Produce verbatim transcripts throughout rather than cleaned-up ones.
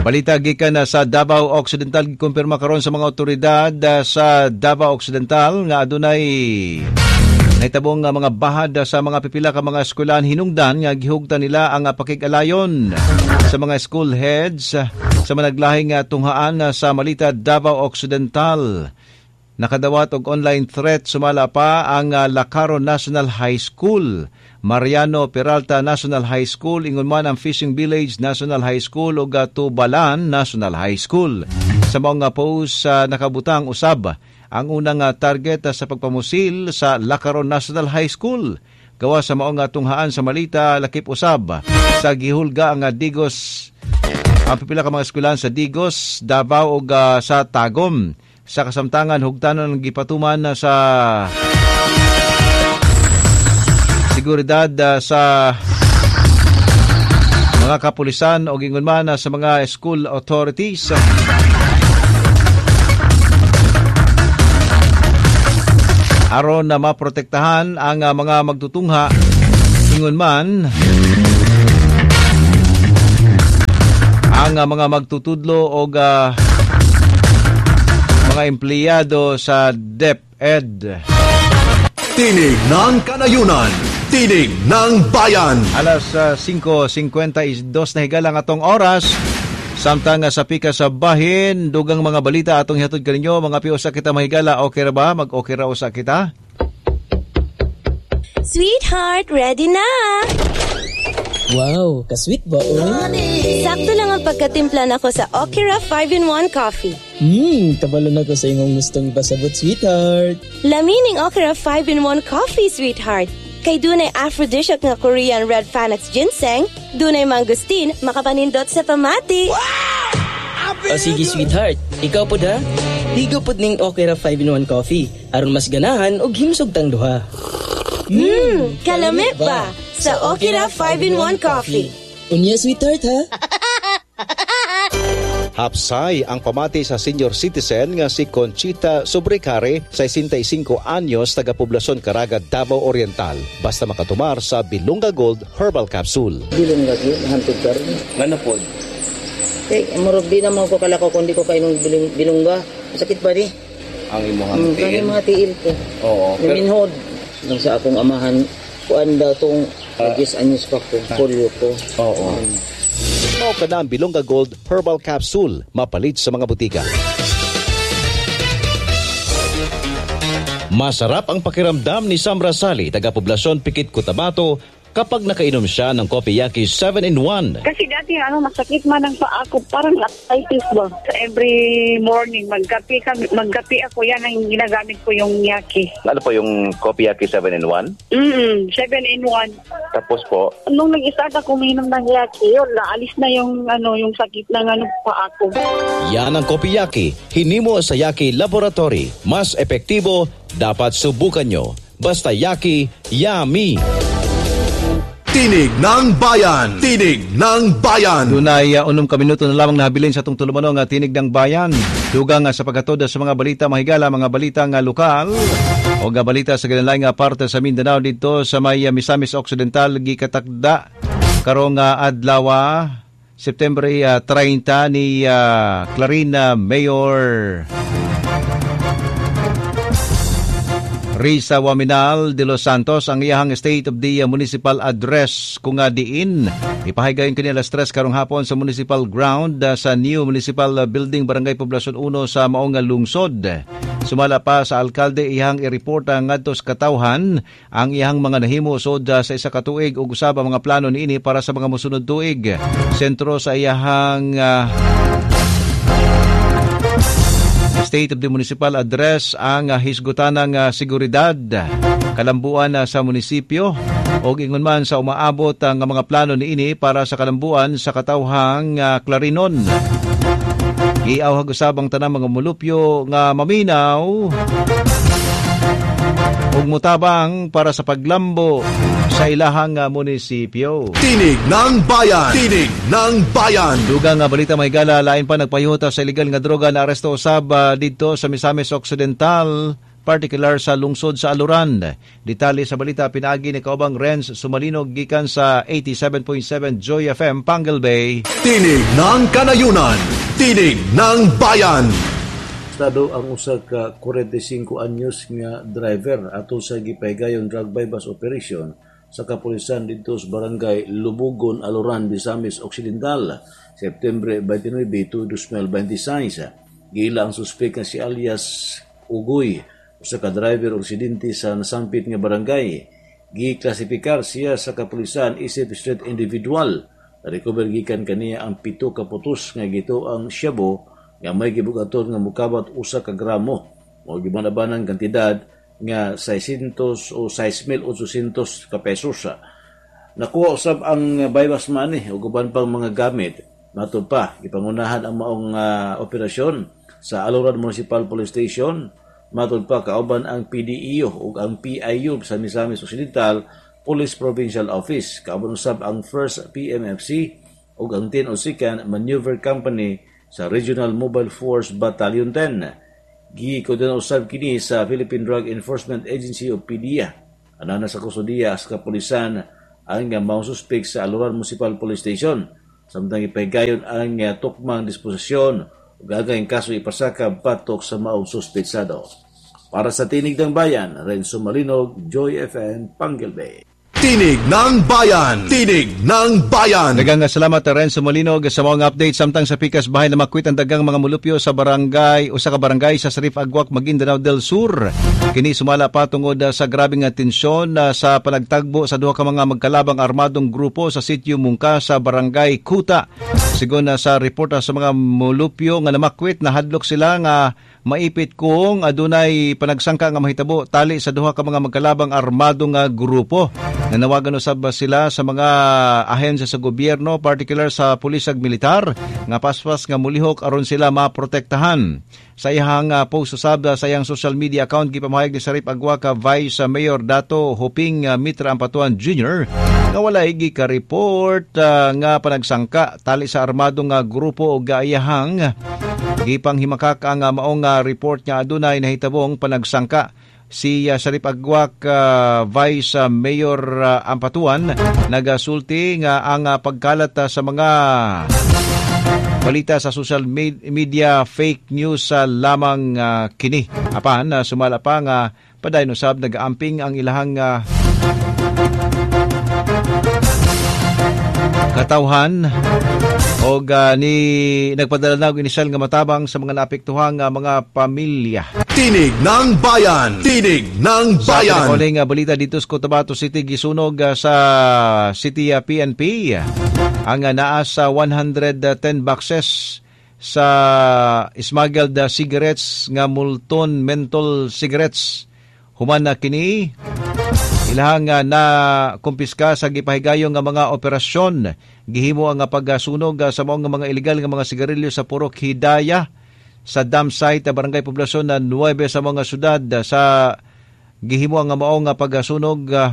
Balita gikan na sa Davao Occidental gikumpirma karon sa mga otoridad uh, sa Davao Occidental nga adunay nahitabong uh, mga bahad uh, sa mga pipila ka mga eskwelahan hinungdan nga gihugtan nila ang uh, pakig-alayon sa mga school heads uh, sa managlahing uh, tunghaan uh, sa Malita, Davao Occidental. Nakadawat og online threat sumala pa ang uh, Lacaro National High School, Mariano Peralta National High School, ingon man ang Fishing Village National High School ug uh, Tubalan National High School. Sa mga post uh, nakabutang usab ang unang uh, target uh, sa pagpamusil sa Lacaro National High School. Gawa sa maong uh, tunghaan sa Malita, lakip usab sa gihulga ang uh, Digos, ang pipila ka mga eskwelahan sa Digos, Davao ug uh, sa Tagum. Sa kasamtangan, hugtanon ng gipatuman uh, sa seguridad uh, sa mga kapulisan o gingon man uh, sa mga school authorities. Aron na maprotektahan ang uh, mga magtutungha, gingon man ang uh, mga magtutudlo o uh, mga empleyado sa DepEd. Tinig ng Kanayunan, Tinig ng Bayan. Alas uh, five fifty-two na higalang atong oras. Samtang uh, sa pika sa bahin, dugang mga balita atong hihatod kaninyo, mga piusa kita mahigala, okay ra ba? Mag-okay ra usa kita? Sweetheart, ready na! Wow, ka-sweet ba, oh? Sakto lang ang pagkatimpla nako sa Okira five in one coffee. Hmm, kabalo na ko sa imong gustong ipasabot, sweetheart. Lamining Okira five in one coffee, sweetheart. Kay dunay aphrodisiac nga Korean red Panax ginseng, dunay mangustin, makapanindot sa pamati. Wow! O sige, sweetheart. Ikaw po da? Higo po ning Okira five in one coffee. Aron mas ganahan og himsog tang duha. Hmm, kalami ba? Sa Okira five in one coffee. Unya, sweetheart, ha? Hapsay ang pamati sa senior citizen nga si Conchita Sobrecare, sesenta y cinco anyos, taga-poblasyon Caraga, Davao Oriental. Basta makatumar sa Bilunga Gold Herbal Capsule. Bilunga Gold, hantod ka rin. Ano po? Eh, marog di naman ko kalakaw kung di ko kayo ng bilung, bilungga. Sakit ba di? Ang imong Ang tiil? mga tiil ko. Oo. Yung minhod. Nang sa akong amahan, kuan daw itong uh, anyos pa ko, polio ko. Oo. Um, Mao ka na ang Bilunga Gold Herbal Capsule, mapalit sa mga butika. Masarap ang pakiramdam ni Sam Rasali, taga-poblasyon Pikit, Cotabato, kapag nakainom siya ng Kopiyaki seven in one. Kasi dati ano, masakit man ang paa ko, parang arthritis ba. So every morning, magkape, kami, magkape ako, yan ang ginagamit ko yung yaki. Ano po yung Kopiyaki seven in one? Mm seven in one. Tapos po? Nung nag-start ako uminom ng yaki, yun, naalis na yung, ano, yung sakit ng ano, paa ko. Yan ang Kopiyaki, hinimo sa Yaki Laboratory. Mas epektibo, dapat subukan nyo. Basta Yaki, yummy! Tinig ng Bayan, Tinig ng Bayan. Dunay uh, unom ka minuto na lamang nahabilin sa itong tulumanong uh, Tinig ng Bayan. Dugang uh, sa pagkatod sa mga balita mahigala, mga balita nga lokal o nga balita sa ganalay nga parte sa Mindanao dito sa may uh, Misamis Occidental gikatakda karong uh, adlaw September uh, thirty ni uh, Clarina Mayor Risa Waminal de Los Santos ang iyahang State of the Municipal Address kung nga diin. Ipahigayon kanila alas tres karong hapon sa Municipal Ground uh, sa New Municipal Building Barangay Poblasyon one sa maong lungsod. Sumala pa sa alkalde iyang i-reporta ngadto sa katawhan ang iyang mga nahimo sod uh, sa isa ka tuig ug usab ang mga plano niini para sa mga mosunod tuig. Sentro sa iyang uh, State of the Municipal Address ang uh, hisgutan ng uh, seguridad, kalambuan uh, sa munisipyo o ingon man sa umaabot ang uh, mga plano niini para sa kalambuan sa katawhang uh, Clarinon. Iawhag usab ang tanang mga mulupyo nga maminaw ug mutabang para sa paglambo sa ilahang uh, munisipyo. Tinig ng Bayan, Tinig ng Bayan. Dugang nga balita mahigala, lain pa nagpayuta sa illegal nga droga na aresto usab uh, dito sa Misamis Occidental particular sa lungsod sa Aluran. Detalye sa balita pinaagi ni kaubang Renz Sumalinog gikan sa eighty-seven point seven Joy F M Pangal Bay. Tinig ng Kanayunan, Tinig ng Bayan. Estado ang usa ka forty-five anyos nga driver ato sa gipaygayon drug bypass operation sa kapulisan dito sa barangay Lubugon, Aluran, Misamis Occidental, September twenty-nine, twenty twenty-six. Gila ang suspek nga si alias Ugoy, usa ka driver og residente sa nasampit nga barangay. Giklasifikar siya sa kapulisan isip street individual. Recover gikan kaniya ang pito ka putos nga gito ang shabu nga may gibugaton nga mukabat usa ka gramo o gibanabanang kantidad nga six hundred o six mil eight hundred ka pesos. Nakuha usab ang bypass money ug uban pang mga gamit. Matud pa gipangunahan ang maong uh, operasyon sa Aluran Municipal Police Station. Matud pa kauban ang P D E O ug ang P I U sa Misamis Occidental Police Provincial Office. Kauban usab ang first P M F C ug ang ten o second Maneuver Company sa Regional Mobile Force Battalion ten. Gikoordinar usab kini sa Philippine Drug Enforcement Agency o P D E A. Anana sa kustudiya sa kapulisan ang maong suspek sa Aluran Municipal Police Station. Samtang ipaygayon ang uh, tukmang disposisyon ug gagayng kaso ipasaka patok sa maong suspetsado. Para sa Tinig ng Bayan, Renzo Malinog, Joy F M, Pangal Bay. Tinig ng Bayan, Tinig ng Bayan. Dagang salamat Renzo Malinog sa mga update samtang sa pikas bahay na makwit ang dagang mga mulupyo sa barangay o sa kabarangay sa Sarif Agwak, Maguindanao del Sur. Kini sumala pa tungod sa grabing tensyon sa panagtagbo sa duha ka mga magkalabang armadong grupo sa sitio Mungka sa barangay Kuta. Sigon na sa report sa mga mulupyo nga namakwit na hadlok sila nga maipit kung adunay panagsangka nga mahitabo tali sa duha ka mga magkalabang armadong nga grupo. Nanawagan usab sila sa mga ahensya sa gobyerno, particular sa pulis ug militar, nga paspas nga mulihok aron sila maprotektahan. Sa iyang uh, post usab sa iyang social media account gipamahayag ni Sarip Agwaka Vice Mayor Dato Hoping uh, Mitra Ampatuan Junior nga walay gika-report uh, nga panagsangka tali sa armadong nga grupo o gaayahang gipang himakak ang uh, maong uh, report nga adunay nahitabong panagsangka. Si uh, Sarip Agwak uh, Vice uh, Mayor uh, Ampatuan nagasulti nga ang uh, pagkalat uh, sa mga balita sa social media fake news uh, lamang uh, kini. Apan uh, sumala pa nga padayon usab nagaamping ang ilahang uh, katawhan o uh, ni nagpadala na og inisyal nga matabang sa mga naapektuhang uh, mga pamilya. Tinig ng Bayan, Tinig ng Bayan. Sa pinakaling uh, balita dito sa Cotabato City, gisunog uh, sa City uh, P N P uh, ang uh, naa sa one hundred ten boxes sa smuggled uh, cigarettes nga Multon menthol cigarettes. Human na kini ilahang uh, na kumpiska sa gipahigayong nga mga operasyon. Gihimo ang uh, pagsunog uh, sa mga mga illegal nga mga sigarilyo sa Purok Hidaya sa dam site barangay poblasyon na nuwebe sa mga syudad. Sa gihimo ang maong pagsunog uh,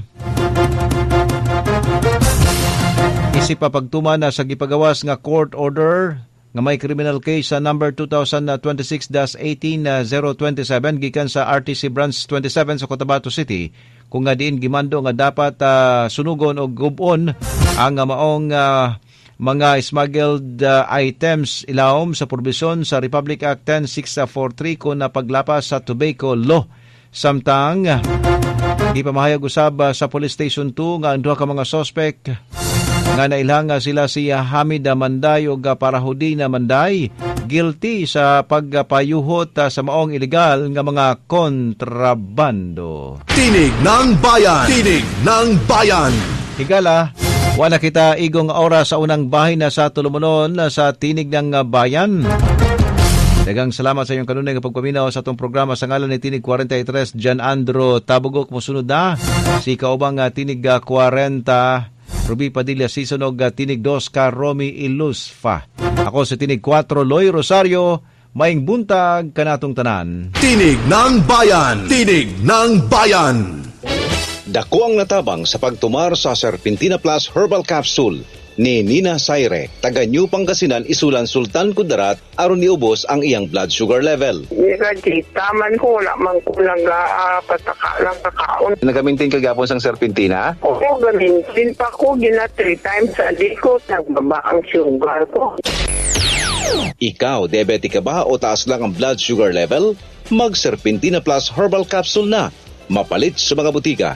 isip pa pagtuman na sa gipagawas nga court order nga may criminal case sa number two thousand twenty-six dash eighteen dash zero two seven gikan sa R T C Branch twenty-seven sa Cotabato City kung nga diin gimando nga dapat uh, sunugon o gubon ang uh, maong uh, mga smuggled uh, items ilawom sa provision sa Republic Act ten six forty-three kung napaglapas sa tobacco law. Samtang uh, ipamahayag usab uh, sa Police Station two nga ang duha ka mga suspect nga nailhang sila si Hamid Manday o Parahudi na Manday guilty sa pagpayuhot uh, sa maong illegal nga mga kontrabando. Tinig ng Bayan, Tinig ng Bayan. Higala, wala kita igong oras sa unang bahin na sa tulumonon sa Tinig ng Bayan. Dagang salamat sa iyong kanunay nga pagpaminaw sa itong programa sa ngalan ni Tinig forty-three, Jan Andro Tabugok. Musunod na si kaubang Tinig forty, Ruby Padilla Sisonog, Tinig two, ka Romy Ilusfa. Ako sa Tinig four, Loy Rosario. Maing buntag kanatong tanan. Tinig ng Bayan, Tinig ng Bayan. Dako ang natabang sa pagtumar sa Serpentina Plus Herbal Capsule. ni Nina Saire, taga New Pangasinan, isulan Sultan Kudarat aron niubos ang iyang blood sugar level. Hindi taman ko, lamang ko lang uh, pataka lang kakaon. Nagamintin kagapon sang serpentina? Oo, gamintin pa ko, gina three times a day ko, nagbaba ang sugar ko. Ikaw, diabetic ka ba o taas lang ang blood sugar level? Mag Serpentina Plus Herbal Capsule na. Mapalit sa mga butika.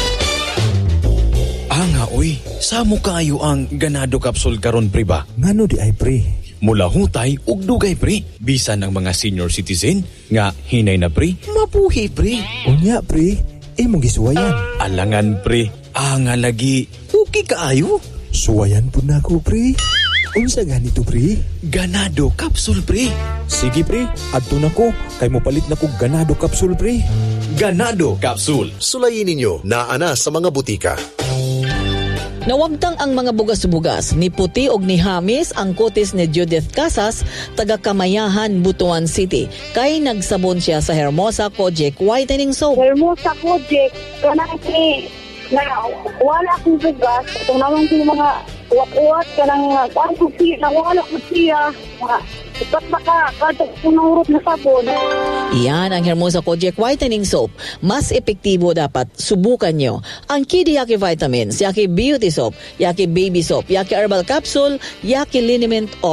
Ah nga, uy. Samo kayo ang ganado capsule karon pre ba? Ngano di ay pre? Mula hutay ug dugay pre. Bisan ang mga senior citizen nga hinay na pre, mabuhi pre. Unya pre, imong gisuwayan. Alangan pre, ah nga lagi, okay kaayo. Suwayan po na ako pre. Unsa ganito pre? Ganado capsule pre. Sige pre, adto na ko. Kay mo palit na ko ganado capsule pre. Ganado capsule. Sulayin ninyo na ana sa mga butika. Nawagtang ang mga bugas-bugas ni Puti og ni Hamis ang kutis ni Judith Casas, taga Kamayahan, Butuan City. Kay nagsabon siya sa Hermosa Kojic Whitening Soap. Hermosa Kojic, kanang ni na wala akong bugas, itong naman yung mga uwat-uwat, kanang kuan ko siya, na wala ko siya, ipat baka, kadang punurot na sabon. Iyan ang Hermosa Kojic Whitening Soap. Mas epektibo dapat subukan nyo ang Kiddy Yaki Vitamins, Yaki Beauty Soap, Yaki Baby Soap, Yaki Herbal Capsule, Yaki Liniment